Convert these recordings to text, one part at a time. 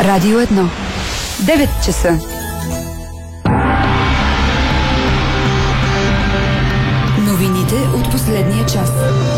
Радио 1. 9 часа. Новините от последния час.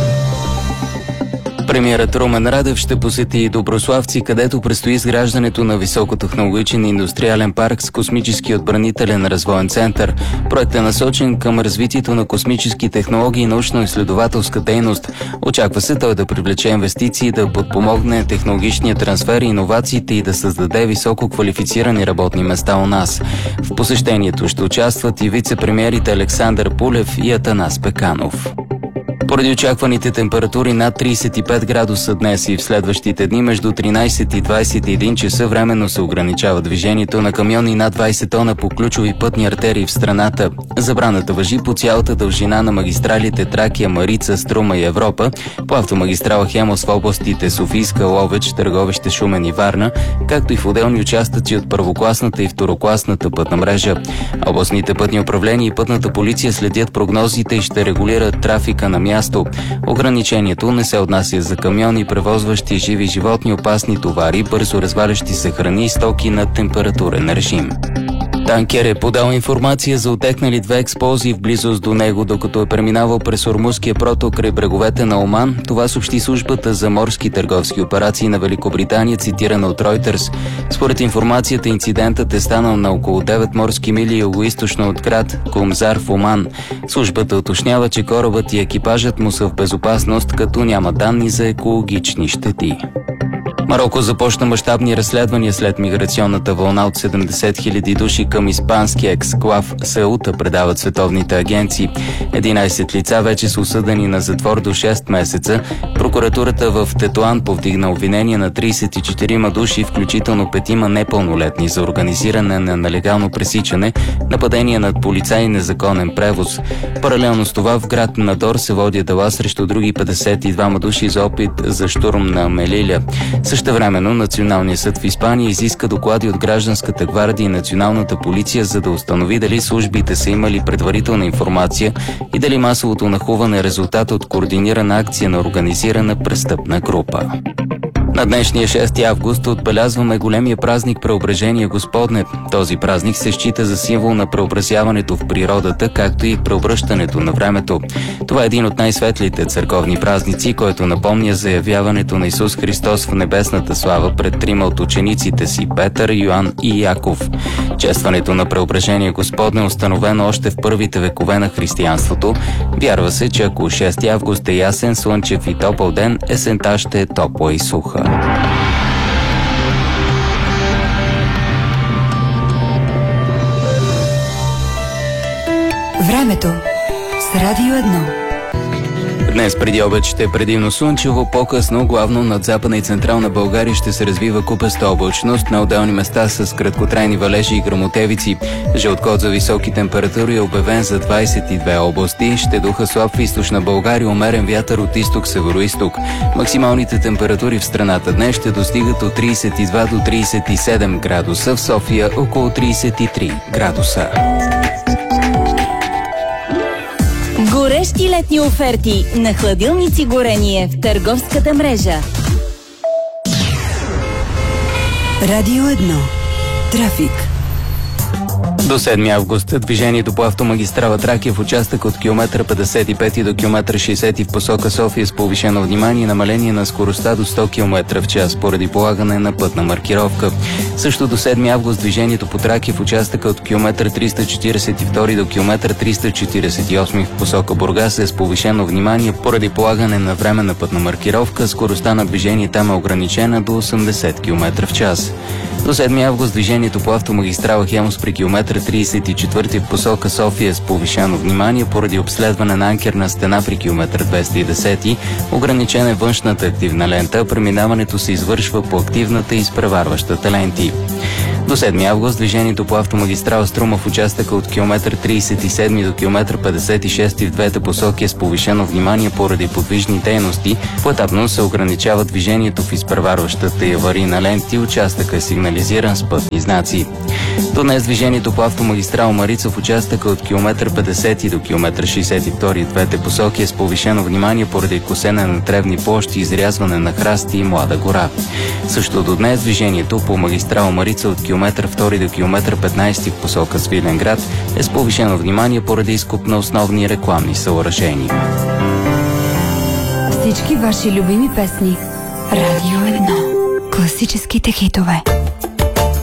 Премиерът Румен Радев ще посети Доброславци, където предстои изграждането на високотехнологичен индустриален парк с космически отбранителен развоен център. Проектът е насочен към развитието на космически технологии и научно-изследователска дейност. Очаква се той да привлече инвестиции, да подпомогне технологичния трансфер и иновациите и да създаде високо квалифицирани работни места у нас. В посещението ще участват и вице-премиерите Александър Пулев и Атанас Пеканов. Поради очакваните температури над 35 градуса днес и в следващите дни между 13 и 21 часа временно се ограничава движението на камиони над 20 тона по ключови пътни артерии в страната. Забраната важи по цялата дължина на магистралите Тракия, Марица, Струма и Европа, по автомагистрала Хемос в областите Софийска, Ловеч, Търговище, Шумен и Варна, както и в отделни участъци от първокласната и второкласната пътна мрежа. Областните пътни управления и пътната полиция следят прогнозите и ще регулират трафика на място. Ограничението не се отнася за камиони, превозващи живи животни, опасни товари, бързо развалящи се храни и стоки на температурен режим. Танкер е подал информация за отекнали 2 експлозии в близост до него, докато е преминавал през Ормузския проток край бреговете на Оман. Това съобщи службата за морски търговски операции на Великобритания, цитирана от Reuters. Според информацията, инцидентът е станал на около 9 морски мили югоизточно от град Кумзар в Оман. Службата уточнява, че корабът и екипажът му са в безопасност, като няма данни за екологични щети. Мароко започна мащабни разследвания след миграционната вълна от 70 000 души към испанския ексклав Сеута, предават световните агенции. 11 лица вече са осъдени на затвор до 6 месеца. Прокуратурата в Тетуан повдигна обвинение на 34 души, включително 5 непълнолетни, за организиране на нелегално пресичане, нападение над полицаи и незаконен превоз. Паралелно с това в град Надор се води дела срещу други 52 души за опит за щурм на Мелиля. Същевременно Националният съд в Испания изиска доклади от Гражданската гвардия и Националната полиция, за да установи дали службите са имали предварителна информация и дали масовото нахлуване е резултат от координирана акция на организирана престъпна група. На днешния 6 август отбелязваме големия празник Преображение Господне. Този празник се счита за символ на преобразяването в природата, както и преобръщането на времето. Това е един от най-светлите църковни празници, който напомня за явяването на Исус Христос в небесната слава пред 3 от учениците си – Петър, Йоан и Яков. Честването на Преображение Господне е установено още в първите векове на християнството. Вярва се, че ако 6 август е ясен, слънчев и топъл ден, есента ще е топла и суха. Времето с Радио 1. Днес преди обед ще е предимно слънчево, по-късно главно над Западна и Централна България ще се развива купеста облачност, на отделни места с краткотрайни валежи и гръмотевици. Жълт код за високи температури е обявен за 22 области. Ще духа слаб в източна България, умерен вятър от изток-североизток. Максималните температури в страната днес ще достигат от 32 до 37 градуса, в София около 33 градуса. Горещи летни оферти на хладилници горение в търговската мрежа. Радио 1. Трафик. До 7 август движението по автомагистрала Тракия в участък от километър 55 до километър 60 в посока София с повишено внимание и намаление на скоростта до 100 км в час поради полагане на пътна маркировка. Също до 7 август движението по Тракия в участъка от километър 342 до километър 348 в посока Бургас е с повишено внимание поради полагане на временна пътна маркировка. Скоростта на движение там е ограничена до 80 км в час. До 7 август движението по автомагистрала Хемос при километър 34 в посока София с повишено внимание поради обследване на анкерна стена при километър 210. Ограничена е външната активна лента, преминаването се извършва по активната и изпреварващата ленти. До 7 август движението по автомагистрала Струма в участъка от километър 37 до километър 56 в двете посоки е с повишено внимание поради подвижни дейности. Поетапно се ограничава движението в изпреварващата и аварийна лента и участъка е сигнализиран с пътни знаци. До днес движението по автомагистрала Марица в участъка от километър 50 до километър 62 в двете посоки е с повишено внимание поради косене на тревни площи, изрязване на храсти и млада гора. Също до днес движението по магистрала Марица от километър 2 до километър 15 в посока Свиленград е с повишено внимание поради изкоп на основни рекламни съоръжения. Всички ваши любими песни. Радио 1. Класическите хитове.